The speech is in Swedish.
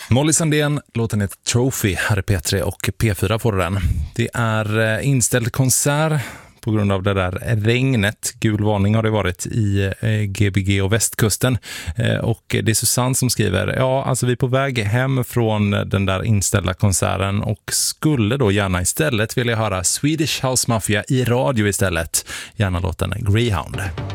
Molly Sandén, låten heter Trophy, här är P3 och P4 får den. Det är inställd konsert på grund av det där regnet. Gul varning har det varit i Gbg och västkusten. Och det är Susanne som skriver, ja alltså vi är på väg hem från den där inställda konserten och skulle då gärna istället vilja höra Swedish House Mafia i radio istället. Gärna låten Greyhound.